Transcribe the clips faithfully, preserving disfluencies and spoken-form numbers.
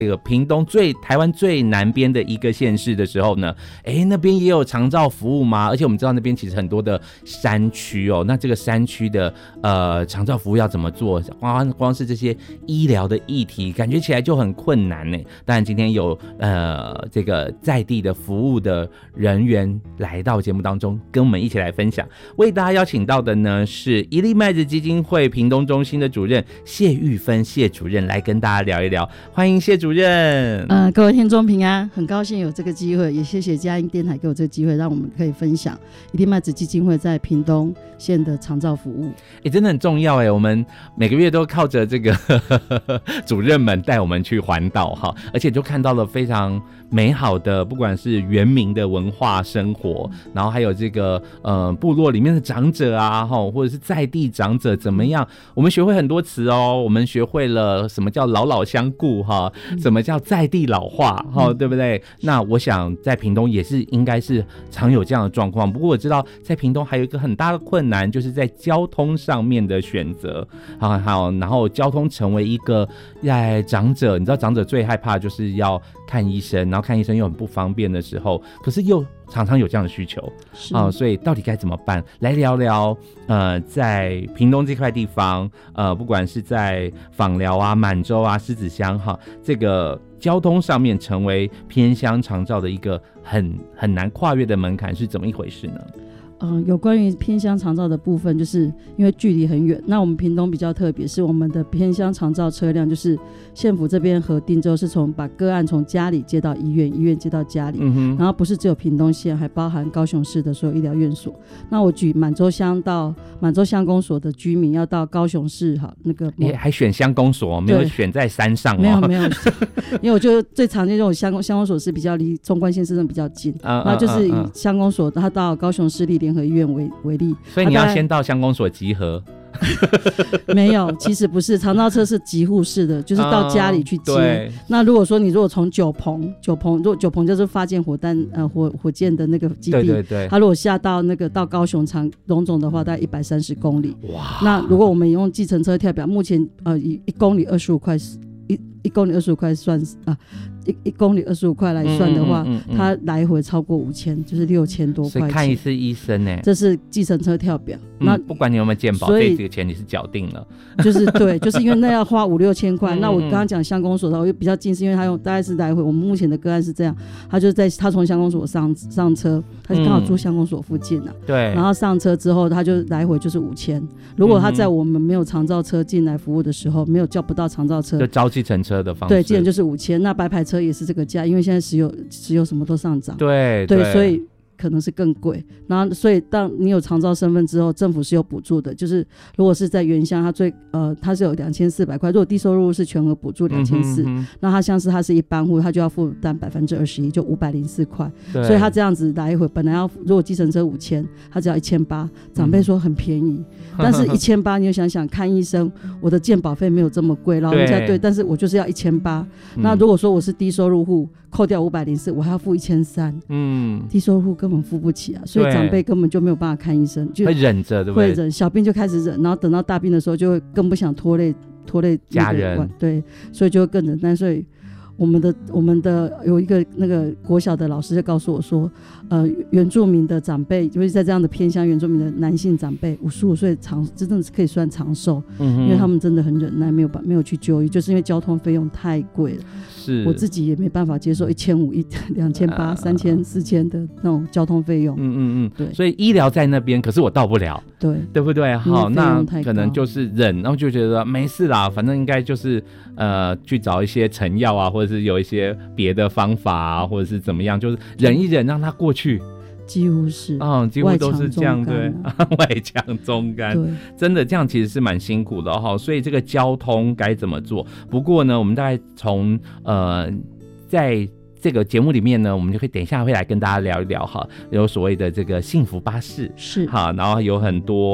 这个屏东最台湾最南边的一个县市的时候呢，哎，那边也有长照服务吗？而且我们知道那边其实很多的山区哦，那这个山区的呃长照服务要怎么做？光光是这些医疗的议题，感觉起来就很困难呢。当然今天有呃这个在地的服务的人员来到节目当中，跟我们一起来分享。为大家邀请到的呢是一粒麦子基金会屏东中心的主任谢玉芬谢主任来跟大家聊一聊，欢迎谢主任。 呃，各位听众平安，很高兴有这个机会，也谢谢佳音电台给我这个机会，让我们可以分享一粒麦子基金会在屏东县的长照服务。 欸、真的很重要哎，我们每个月都靠着这个呵呵呵主任们带我们去环岛哈，而且就看到了非常美好的，不管是原民的文化生活，然后还有这个呃部落里面的长者啊，或者是在地长者怎么样，我们学会很多词哦，我们学会了什么叫老老相顾哈，什么叫在地老化哈、嗯，对不对？那我想在屏东也是应该是常有这样的状况，不过我知道在屏东还有一个很大的困难，就是在交通上面的选择，好好，然后交通成为一个在长者，你知道长者最害怕就是要看医生，然后看医生又很不方便的时候，可是又常常有这样的需求啊、呃，所以到底该怎么办？来聊聊呃，在屏东这块地方，呃，不管是在枋寮啊、满洲啊、狮子乡哈，这个交通上面成为偏乡长照的一个很很难跨越的门槛是怎么一回事呢？ 嗯、呃，有关于偏乡长照的部分，就是因为距离很远，那我们屏东比较特别，是我们的偏乡长照车辆，就是县府这边核定之后，是从把个案从家里接到医院，医院接到家里、嗯、然后不是只有屏东县，还包含高雄市的所有医疗院所。那我举满洲乡到满洲乡公所的居民要到高雄市哈，那个你还选乡公所，没有选在山上、哦、 没有没有，因为我就最常见这种乡乡公所是比较离中关县市比较近，然后就是以乡公所他到高雄市立联合医院 为, 为例， 所以你要先到乡公所集合。 没有，其实不是，长照车是集户式的，就是到家里去接、嗯、那如果说你如果从九鹏九鹏如果九鹏就是发箭火弹呃火火箭的那个基地，对对对，他如果下到那个到高雄长荣总的话大概一百三十公里，哇，那如果我们用计程车跳表，目前呃一公里二十五块，一一公里二十五块算啊，一一公里二十五块来算的话、嗯嗯嗯嗯，它来回超过五千，就是六千多块钱。 所以看一次医生呢， 这是计程车跳表。 嗯、那不管你有没有健保，这个钱你是缴定了。 就是对，就是因为那要花五六千块。那我刚刚讲乡公所的，我又比较近，是因为他用大概是来回。我们目前的个案是这样，他就在他从乡公所上上车，他就刚好住乡公所附近啊。对、嗯。然后上车之后，他就来回就是五千。如果他在我们没有长照车进来服务的时候，没有叫不到长照车， 就招计程车的方式。 对，计程就是五千。那白牌车也是这个价，因为现在石油石油什么都上涨。 对对, 对， 所以可能是更贵。然后所以当你有长照身份之后，政府是有补助的，就是如果是在原乡，它最呃它是有两千四百块，如果低收入是全额补助两千四，那它像是它是一般户，它就要负担百分之二十一，就五百零四块。所以它这样子来回，本来要如果计程车五千，它只要一千八，长辈说很便宜，嗯、但是一千八你就想想看医生，我的健保费没有这么贵，老人家 对, 对，但是我就是要一千八。那如果说我是低收入户，扣掉五百零四，我还要付一千三，嗯，低收入户根本付不起啊，所以长辈根本就没有办法看医生，就会忍着，对不对？ 会忍，小病就开始忍，然后等到大病的时候，就会更不想拖累拖累家人， 对，所以就会更忍耐。所以我们的我们的有一个那个国小的老师就告诉我说，呃，原住民的长辈，就是在这样的偏乡原住民的男性长辈，五十五岁长真的是可以算长寿、嗯，因为他们真的很忍耐，没有没有去就医，就是因为交通费用太贵了。是，我自己也没办法接受一千五、一两千八、三千、四千的那种交通费用。嗯嗯嗯，对。所以医疗在那边，可是我到不了，对，对不对？好，那可能就是忍，然后就觉得没事啦，反正应该就是呃去找一些成药啊，或者是有一些别的方法啊，或者是怎么样，就是忍一忍，让它过去。 几乎是， 嗯，几乎都是这样，对，外强中干，对，真的这样其实是蛮辛苦的哈。所以这个交通该怎么做？不过呢，我们大概从呃在这个节目里面呢，我们就可以等一下会来跟大家聊一聊哈，有所谓的这个幸福巴士是好，然后有很多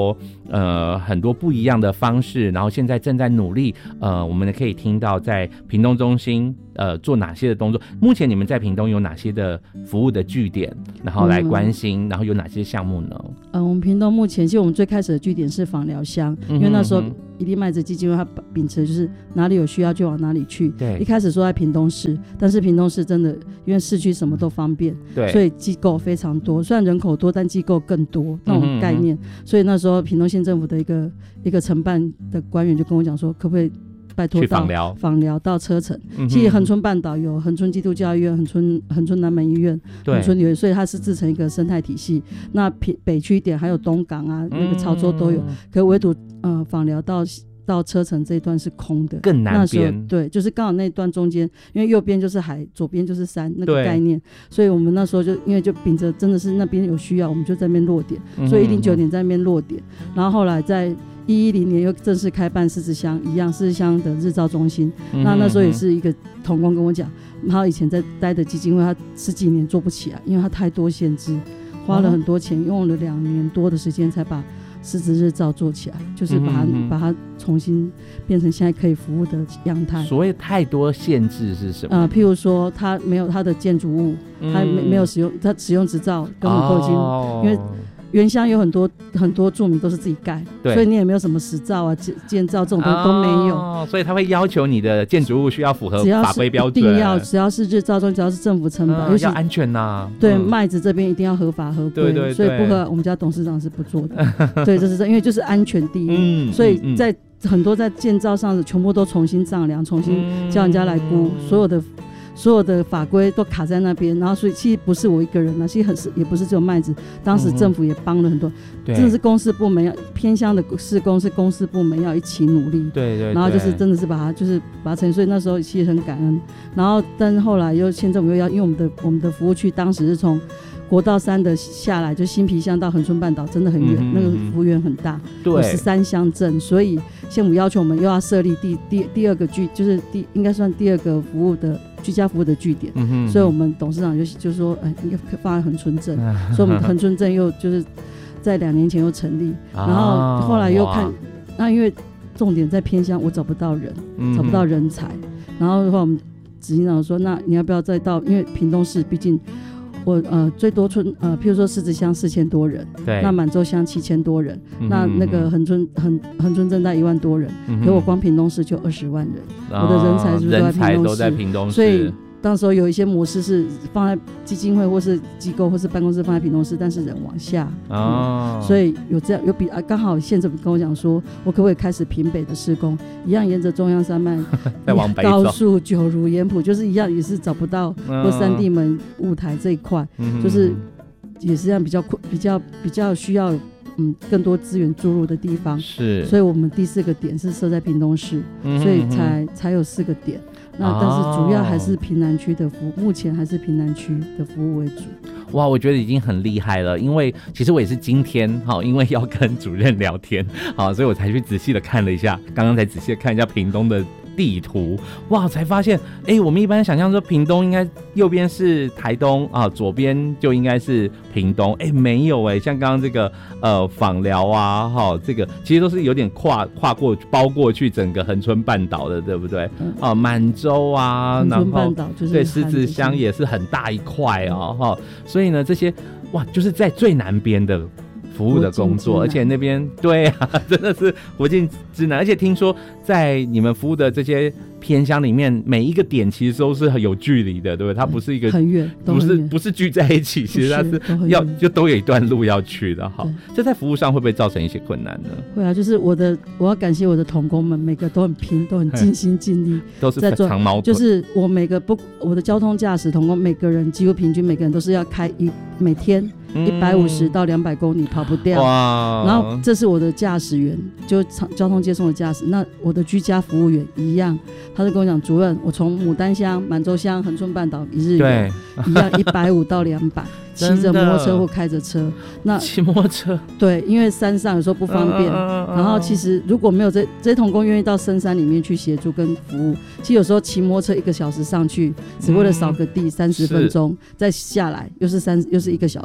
呃很多不一样的方式，然后现在正在努力，呃，我们可以听到在屏东中心呃做哪些的动作。目前你们在屏东有哪些的服务的据点，然后来关心，嗯、然后有哪些项目呢？ 呃，我们屏东目前其实我们最开始的据点是访疗乡，嗯、因为那时候一粒麦子基金会它秉持就是哪里有需要就往哪里去。 对， 一开始说在屏东市，但是屏东市真的因为市区什么都方便， 对， 所以机构非常多，虽然人口多，但机构更多那种概念。嗯、所以那时候屏东县政府的一个一个承办的官员就跟我讲说，可不可以拜托到访疗到车城、嗯、其实恒春半岛有恒春基督教医院、恒春恒春南门医院、恒春医院，所以它是制成一个生态体系。那北区点还有东港啊，那个潮州都有，嗯、可唯独呃访疗到到车城这一段是空的， 更南边。 对，就是刚好那一段中间，因为右边就是海，左边就是山那个概念，所以我们那时候就因为就秉着真的是那边有需要，我们就在那边落点，嗯、所以一零九年在那边落点，然后后来在一一零年又正式开办狮子乡，一样狮子乡的日照中心。嗯、那那时候也是一个同工跟我讲，他以前在待的基金会，他十几年做不起来，因为他太多限制，花了很多钱，用了两年多的时间才把狮子日照做起来，就是把它、嗯、把它重新变成现在可以服务的样态。 所谓太多限制是什么？呃， 譬如说，它没有它的建筑物，嗯、它没没有使用，它使用执照根本都已经，哦、因为原乡有很多很多住民都是自己盖，所以你也没有什么实照啊、建造这种东西都没有、 哦，所以他会要求你的建筑物需要符合法规标准， 一定要只要是日照中，只要是政府承保， 嗯、要安全呐、啊。 对，嗯、麦子这边一定要合法合规，对对对，所以不合，我们家董事长是不做的。对，这是因为就是安全第一，嗯、所以在很多在建造上的全部都重新丈量，重新叫人家来估，嗯、所有的。所有的法规都卡在那边，然后所以其实不是我一个人啊，其实很也不是只有麦子，当时政府也帮了很多，嗯、真的是公司部门要偏乡的施工是公司部门要一起努力， 对 对, 对， 然后就是真的是把它就是把它成，所以那时候其实很感恩，然后但是后来又县政府又要，因为我们的我们的服务区当时是从国道三的下来，就新皮乡到恒春半岛真的很远，嗯、那个服务员很大，有十三乡镇，所以县府要求我们又要设立第第第二个据，就是第应该算第二个服务的居家服务的据点，嗯、所以我们董事长就就说，哎，应该放在恒春镇，所以我们恒春镇又就是在两年前又成立，然后后来又看，那因为重点在偏乡，我找不到人，嗯、找不到人才，然后的话我们执行长说，那你要不要再到，因为屏东市毕竟。我呃最多村呃，譬如说狮子乡四千多人，对，那满洲乡七千多人，嗯、那那个恒春恒恒春镇带一万多人，嗯、可我光屏东市就二十万人，哦、我的人才是不是都在屏东市？人才都在屏东市，所以当时候有一些模式是放在基金会或是机构或是办公室放在屏东市，但是人往下，哦嗯、所以有这样有比啊，刚好县政府跟我讲说，我可不可以开始平北的施工，一样沿着中央山脉再往北走，高速九如盐埔，就是一样也是找不到或三地门雾台这一块，嗯、就是也是这样比较比较比较需要嗯更多资源注入的地方，是，所以我们第四个点是设在屏东市，嗯、所以才才有四个点。那但是主要还是屏南区的服务，目前还是屏南区的服务为主。 哇，我觉得已经很厉害了，因为其实我也是今天好，因为要跟主任聊天，好，所以我才去仔细的看了一下，刚刚才仔细的看一下屏东的地图，哇，才发现，哎、欸，我们一般想象说屏东应该右边是台东啊，左边就应该是屏东，哎、欸，没有哎、欸，像刚刚这个呃访寮啊，哈，这个其实都是有点跨跨过包过去整个恒春半岛的，对不对？嗯、啊，满洲啊， 恒春半岛就是对狮子乡也是很大一块哦，哈、嗯，所以呢，这些哇，就是在最南边的。服务的工作，而且那边对啊，真的是国境之南，而且听说在你们服务的这些偏乡里面，每一个点其实都是很有距离的，对不对？它不是一个很远， 不是不是聚在一起，其实它是要就都有一段路要去的。好，这在服务上会不会造成一些困难呢？ 会啊，就是我的我要感谢我的同工们，每个都很拼，都很尽心尽力， 都是在做长矛盾。 就是我每个不我的交通驾驶同工，每个人几乎平均每个人都是要开一每天。一百五十到两百公里跑不掉，哇！然后这是我的驾驶员，就交通接送的驾驶。那我的居家服务员一样，他就跟我讲，主任，我从牡丹乡、满洲乡、恒春半岛一日游，一样一百五到两百，骑着摩托车或开着车。那骑摩托车， 对，因为山上有时候不方便。嗯、然后其实如果没有这这些同工愿意到深山里面去协助跟服务，其实有时候骑摩托车一个小时上去，只为了扫个地三十分钟，再下来又是三又是一个小时，就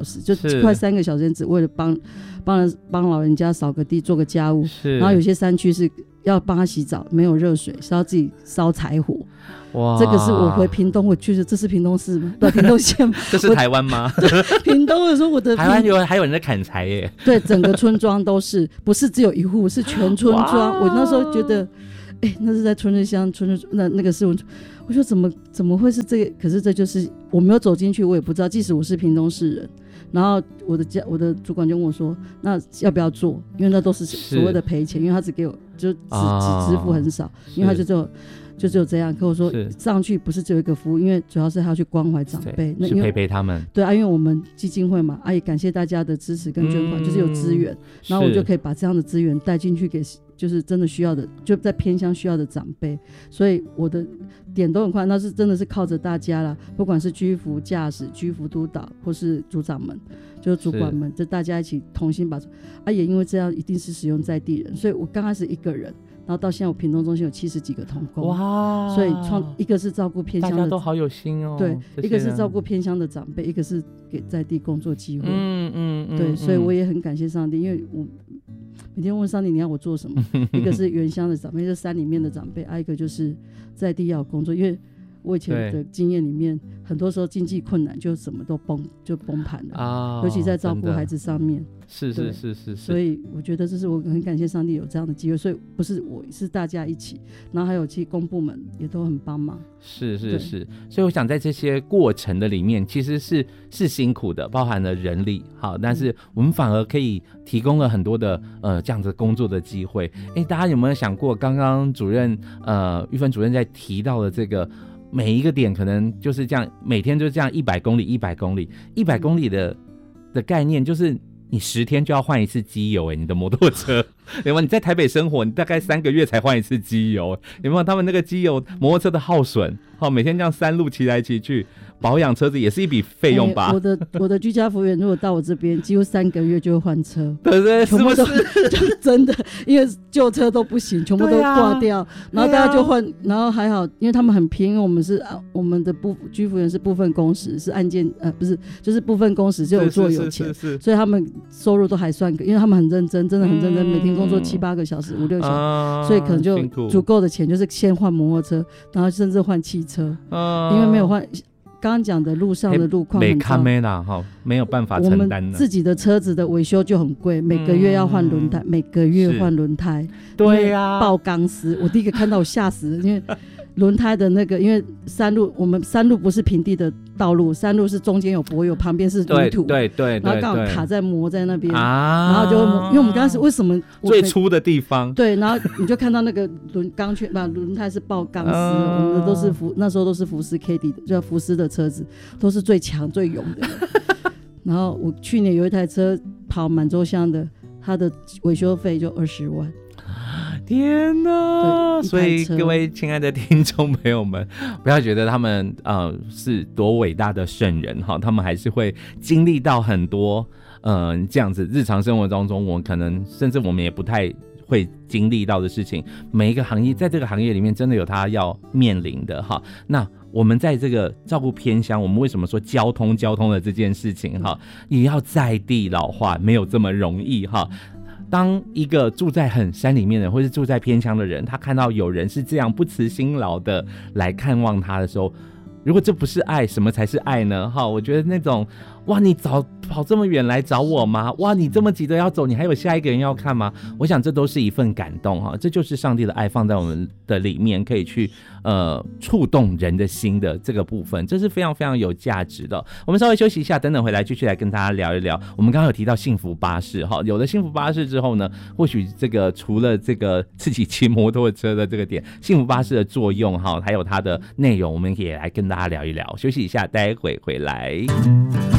快三个小时，只为了帮帮帮老人家扫个地、做个家务。然后有些山区是要帮他洗澡，没有热水，是要自己烧柴火。哇，这个是我回屏东，我觉得这是屏东市吗？对，屏东县吗？ 这是台湾吗？ 屏东的时候，我的台湾有还有人在砍柴耶。 对，整个村庄都是，不是只有一户，是全村庄。我那时候觉得，哎、欸，那是在春日乡春日那那个是我，我说怎么怎么会是这个？可是这就是我没有走进去，我也不知道。即使我是屏东市人，然后我的家我的主管就问我说，那要不要做？因为那都是所谓的赔钱，因为他只给我就只只支付很少，因为他就只有。就只有这样，可我说上去不是只有一个服务，因为主要是他要去关怀长辈， 那是陪陪他们。 对啊，因为我们基金会嘛，啊也感谢大家的支持跟捐款，嗯、就是有资源，然后我就可以把这样的资源带进去给，就是真的需要的，就在偏乡需要的长辈，所以我的点都很快，那是真的是靠着大家啦，不管是居服驾驶、居服督导，或是组长们，就是主管们，就大家一起同心把，啊也因为这样一定是使用在地人，所以我刚开始一个人。然后到现在我屏东中心有七十几个同工，哇！所以创一个是照顾偏乡的， 大家都好有心哦。 对，一个是照顾偏乡的长辈，一个是给在地工作机会。嗯嗯嗯。对， 嗯、 所以我也很感谢上帝，因为我每天问上帝你要我做什么？一个是原乡的长辈，就是山里面的长辈；，还、啊、一个就是在地要工作，因为我以前的经验里面，很多时候经济困难就什么都崩就崩盘了、哦、尤其在照顾孩子上面。 是是是是是， 所以我觉得这是我很感谢上帝有这样的机会，所以不是我是大家一起，然后还有其实公部门也都很帮忙。 是是是，所以我想在这些过程的里面，其实是是辛苦的，包含了人力，好，但是我们反而可以提供了很多的呃这样子工作的机会。哎，大家有没有想过，刚刚主任呃玉芬主任在提到的这个？每一个点可能就是这样，每天就这样一百公里一百公里一百公里的的概念，就是你十天就要换一次机油。哎，你的摩托车有没有？你在台北生活，你大概三个月才换一次机油，有没有？他们那个机油摩托车的耗损，好，每天这样山路骑来骑去，保养车子也是一笔费用吧？ 欸、我的我的居家服务员如果到我这边，几乎三个月就会换车， 对对， 全部都是真的，因为旧车都不行，全部都挂掉，啊、然后大家就换，啊、然后还好，因为他们很拼，因为我们是我们的部居服员是部分工时，是案件呃不是，就是部分工时就有做有钱，是是是是，所以他们收入都还算，因为他们很认真，真的很认真，嗯、每天工作七八个小时，五六小时，啊、所以可能就足够的钱，就是先换摩托车，然后甚至换汽车，啊、因为没有换。刚刚讲的路上的路况很糟， 没有办法承担的。 我们自己的车子的维修就很贵，每个月要换轮胎，嗯、每个月换轮胎。 对呀、啊， 爆钢丝，我第一个看到我吓死了，因为轮胎的那个，因为山路我们山路不是平地的道路，山路是中间有柏油，旁边是泥土， 对 对, 对, 对， 然后刚好卡在磨在那边，啊、然后就因为我们刚开始为什么最粗的地方， 对，然后你就看到那个轮钢圈吧，轮胎是爆钢丝，啊、我们的都是福那时候都是福斯 K D 的，就福斯的车子都是最强最勇的。然后我去年有一台车跑满洲乡的，它的维修费就二十万。 天哪！所以各位亲爱的听众朋友们，不要觉得他们呃是多伟大的圣人哈，他们还是会经历到很多呃这样子日常生活当中，我们可能甚至我们也不太会经历到的事情。每一个行业在这个行业里面，真的有他要面临的哈。那我们在这个照顾偏乡，我们为什么说交通交通的这件事情哈，也要在地老化，没有这么容易哈。当一个住在很山里面的人，或是住在偏乡的人，他看到有人是这样不辞辛劳的来看望他的时候，如果这不是爱，什么才是爱呢？哈，我觉得那种哇，你早跑这么远来找我吗？哇，你这么急着要走，你还有下一个人要看吗？我想这都是一份感动哈，这就是上帝的爱放在我们的里面，可以去呃触动人的心的这个部分，这是非常非常有价值的。我们稍微休息一下，等等回来继续来跟大家聊一聊。我们刚刚有提到幸福巴士哈，有了幸福巴士之后呢，或许这个除了这个自己骑摩托车的这个点，幸福巴士的作用哈，还有它的内容，我们也来跟大家聊一聊。休息一下，待会回来。